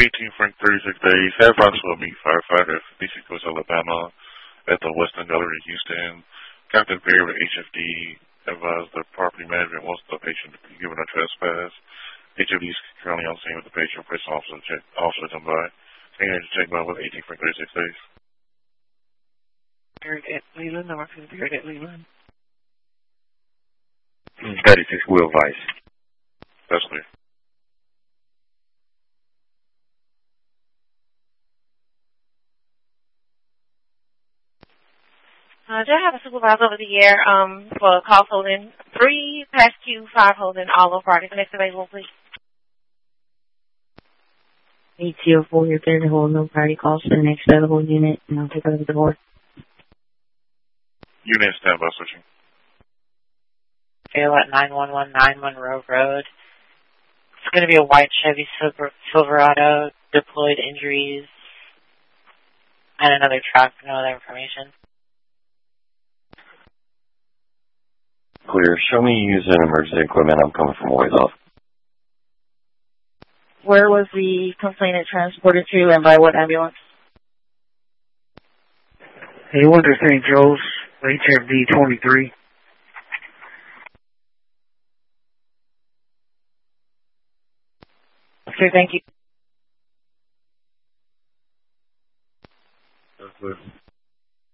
18 for 36 days. San Francisco Meat Firefighter, 56 Coast, Alabama, at the Western Gallery in Houston. Captain Perry with HFD advised the property management wants the patient to be given a trespass. HFD is currently on scene with the patient. Prison officer come by. Senior to check by with 18 for 36 days. Eric at Leland, I'm working with Eric at Leland. 36 Will Vice. That's clear. Do I have a supervisor over the air for calls holding 3 past Q, 5 holding all of Friday. Next available, please. ATO4, you're clear to hold no priority calls for the next available unit, and I'll take over the board. Unit standby switching. Fail at 9119 Monroe Road. It's going to be a white Chevy Silverado, deployed injuries, and another truck. No other information. Clear. Show me using emergency equipment. I'm coming from ways off. Where was the complainant transported to and by what ambulance? He went to St. Joe's, HFD 23. Okay, thank you.